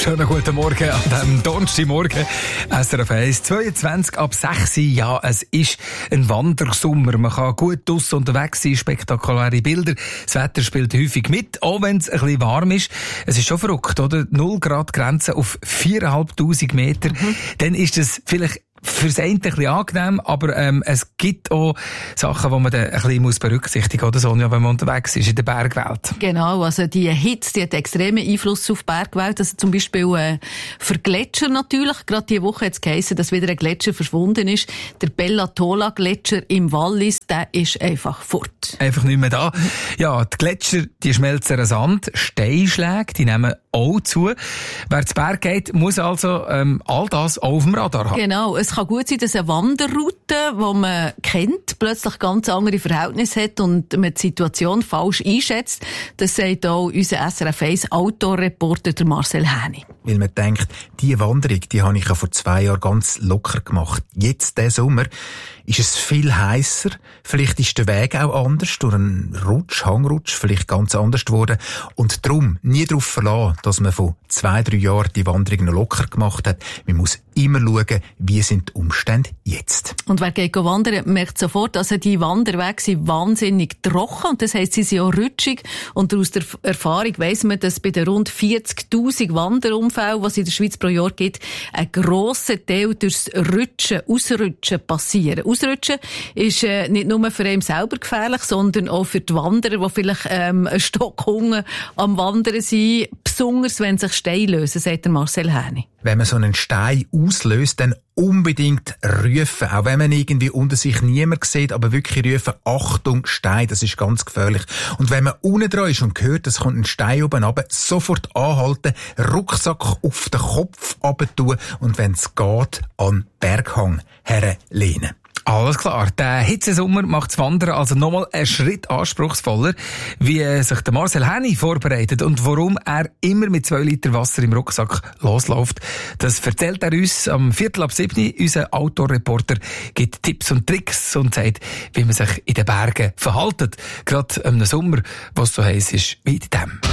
Schönen guten Morgen an diesem Donnerstagmorgen. SRF 1, 22 ab 6 Uhr. Ja, es ist ein Wandersommer. Man kann gut draussen unterwegs sein, spektakuläre Bilder. Das Wetter spielt häufig mit, auch wenn es ein bisschen warm ist. Es ist schon verrückt, oder? 0 Grad Grenze auf 4'500 Meter. Dann ist es vielleicht fürs eine ein bisschen angenehm, aber es gibt auch Sachen, die man dann ein bisschen berücksichtigen muss, oder Sonja, wenn man unterwegs ist in der Bergwelt. Genau, also die Hitze, die hat extremen Einfluss auf die Bergwelt. Also zum Beispiel für Gletscher natürlich. Gerade diese Woche hat es geheißen, dass wieder ein Gletscher verschwunden ist. Der Bella Tola Gletscher im Wallis, der ist einfach fort. Einfach nicht mehr da. Ja, die Gletscher, die schmelzen an Sand, Steinschläge, die nehmen auch zu. Wer zu Berg geht, muss also all das auch auf dem Radar haben. Genau, es kann gut sein, dass eine Wanderroute, die man kennt, plötzlich ganz andere Verhältnisse hat und man die Situation falsch einschätzt. Das sagt auch unser SRF 1 Outdoor-Reporter Marcel Häni. Weil man denkt, diese Wanderung, die habe ich ja vor 2 Jahren ganz locker gemacht. Jetzt, diesen Sommer, ist es viel heisser. Vielleicht ist der Weg auch anders, durch einen Hangrutsch, vielleicht ganz anders geworden. Und darum nie darauf verlassen, dass man vor 2-3 Jahren die Wanderung noch locker gemacht hat. Man muss immer schauen, wie sind die Umstände jetzt. Und wer geht wandern, merkt sofort, dass die Wanderwege sind wahnsinnig trocken. Und das heisst, sie sind auch rutschig. Und aus der Erfahrung weiss man, dass bei den rund 40'000 Wanderunfällen, die es in der Schweiz pro Jahr gibt, ein grosser Teil durchs Ausrutschen passieren. Ausrutschen ist nicht nur für einen selber gefährlich, sondern auch für die Wanderer, die vielleicht einen Stockhunger am Wandern sind, besonders wenn sich Steine lösen, sagt der Marcel Häni. Wenn man so einen Stein auslöst, dann unbedingt rufen. Auch wenn man irgendwie unter sich niemand sieht, aber wirklich rufen, Achtung, Stein, das ist ganz gefährlich. Und wenn man unten dran ist und hört, es kommt ein Stein oben runter, sofort anhalten, Rucksack auf den Kopf runter und wenn es geht, an den Berghang herlehnen. Alles klar. Der Hitzesommer macht das Wandern also nochmal einen Schritt anspruchsvoller, wie sich der Marcel Häni vorbereitet und warum er immer mit 2 Liter Wasser im Rucksack losläuft. Das erzählt er uns am 6:45. Unser Outdoor-Reporter gibt Tipps und Tricks und sagt, wie man sich in den Bergen verhaltet. Gerade im Sommer, was so heiß ist wie in dem.